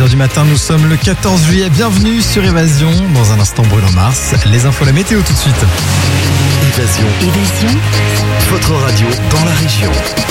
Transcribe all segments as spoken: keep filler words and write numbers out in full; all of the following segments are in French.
heures du matin, nous sommes le quatorze juillet. Bienvenue sur Évasion. Dans un instant, Bruno Mars. Les infos, la météo tout de suite. Évasion. Évasion. Votre radio dans la région.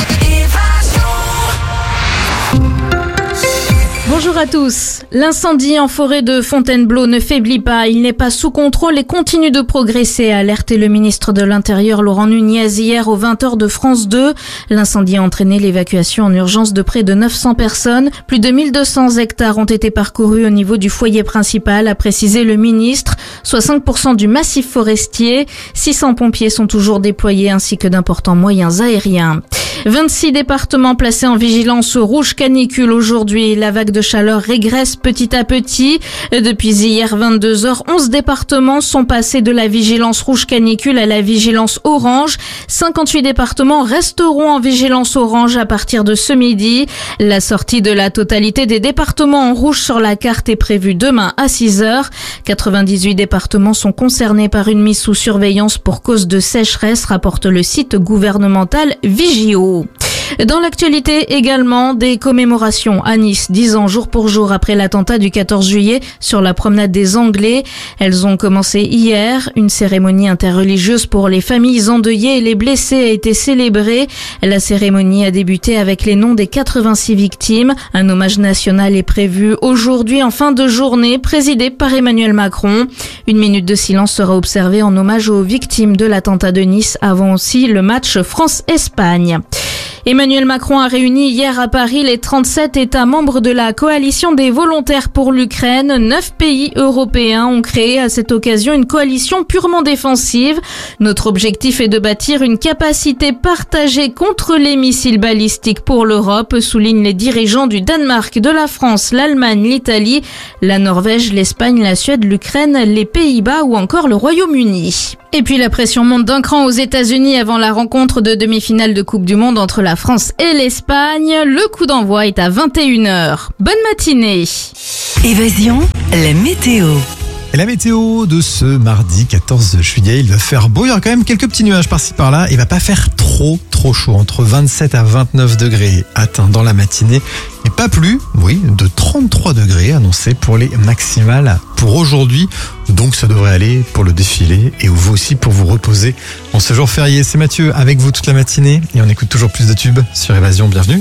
Bonjour à tous. L'incendie en forêt de Fontainebleau ne faiblit pas. Il n'est pas sous contrôle et continue de progresser, a alerté le ministre de l'Intérieur Laurent Nunez hier aux vingt heures de France deux. L'incendie a entraîné l'évacuation en urgence de près de neuf cents personnes. Plus de mille deux cents hectares ont été parcourus au niveau du foyer principal, a précisé le ministre, soit cinq pour cent du massif forestier. six cents pompiers sont toujours déployés ainsi que d'importants moyens aériens. vingt-six départements placés en vigilance rouge canicule aujourd'hui. La vague de chaleur régresse petit à petit. Depuis hier vingt-deux heures, onze départements sont passés de la vigilance rouge canicule à la vigilance orange. cinquante-huit départements resteront en vigilance orange à partir de ce midi. La sortie de la totalité des départements en rouge sur la carte est prévue demain à six heures. quatre-vingt-dix-huit départements sont concernés par une mise sous surveillance pour cause de sécheresse, rapporte le site gouvernemental Vigio. Dans l'actualité également, des commémorations à Nice, dix ans jour pour jour après l'attentat du quatorze juillet sur la promenade des Anglais. Elles ont commencé hier. Une cérémonie interreligieuse pour les familles endeuillées et les blessés a été célébrée. La cérémonie a débuté avec les noms des quatre-vingt-six victimes. Un hommage national est prévu aujourd'hui en fin de journée, présidé par Emmanuel Macron. Une minute de silence sera observée en hommage aux victimes de l'attentat de Nice avant aussi le match France-Espagne. Emmanuel Macron a réuni hier à Paris les trente-sept États membres de la coalition des volontaires pour l'Ukraine. Neuf pays européens ont créé à cette occasion une coalition purement défensive. Notre objectif est de bâtir une capacité partagée contre les missiles balistiques pour l'Europe, soulignent les dirigeants du Danemark, de la France, l'Allemagne, l'Italie, la Norvège, l'Espagne, la Suède, l'Ukraine, les Pays-Bas ou encore le Royaume-Uni. Et puis la pression monte d'un cran aux États-Unis avant la rencontre de demi-finale de Coupe du Monde entre la France et l'Espagne. Le coup d'envoi est à vingt et une heures. Bonne matinée. Évasion, la météo. Et la météo de ce mardi quatorze juillet, il va faire beau, il y aura quand même quelques petits nuages par-ci par-là. Il va pas faire trop trop chaud, entre vingt-sept à vingt-neuf degrés atteints dans la matinée. Et pas plus, oui, de trente-trois degrés annoncés pour les maximales pour aujourd'hui. Donc ça devrait aller pour le défilé et vous aussi pour vous reposer en ce jour férié. C'est Mathieu avec vous toute la matinée et on écoute toujours plus de tubes sur Évasion. Bienvenue.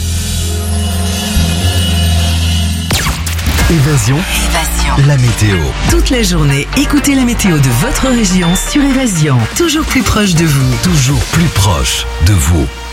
Évasion. Évasion. La météo. Toute la journée, écoutez la météo de votre région sur Évasion. Toujours plus proche de vous. Toujours plus proche de vous.